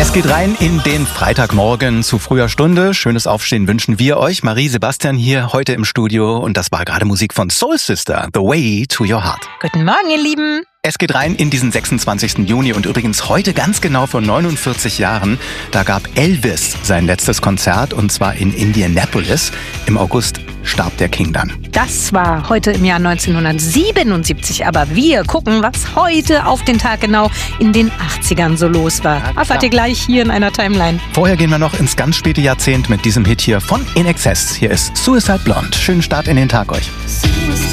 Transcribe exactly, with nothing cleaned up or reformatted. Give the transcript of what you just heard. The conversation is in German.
Es geht rein in den Freitagmorgen zu früher Stunde. Schönes Aufstehen wünschen wir euch. Marie, Sebastian hier heute im Studio und das war gerade Musik von Soul Sister, The Way to Your Heart. Guten Morgen, ihr Lieben. Es geht rein in diesen sechsundzwanzigsten Juni und übrigens heute ganz genau vor neunundvierzig Jahren, da gab Elvis sein letztes Konzert und zwar in Indianapolis. Im August starb der King dann. Das war heute im Jahr neunzehnhundertsiebenundsiebzig, aber wir gucken, was heute auf den Tag genau in den achtzigern so los war. Ja, Erfahrt ihr gleich hier in einer Timeline. Vorher gehen wir noch ins ganz späte Jahrzehnt mit diesem Hit hier von In Excess. Hier ist Suicide Blonde. Schönen Start in den Tag euch.